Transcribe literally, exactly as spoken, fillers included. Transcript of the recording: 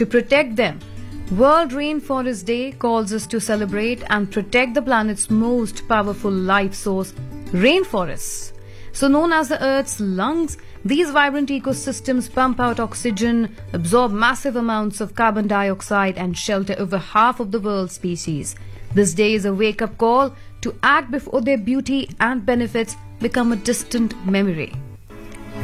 to protect them. World Rainforest Day calls us to celebrate and protect the planet's most powerful life source, rainforests. So known as the Earth's lungs, these vibrant ecosystems pump out oxygen, absorb massive amounts of carbon dioxide and shelter over half of the world's species. This day is a wake-up call to act before their beauty and benefits become a distant memory.